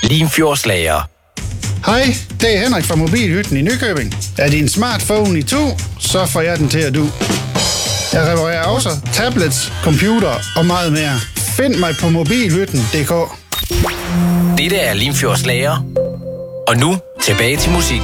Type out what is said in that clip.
Limfjordslager. Hej, det er Henrik fra Mobilhytten i Nykøbing. Er din smartphone i to, så får jeg den til at du. Jeg reparerer også tablets, computer og meget mere. Find mig på mobilhytten.dk. Dette er Limfjordslager. Og nu tilbage til musikken.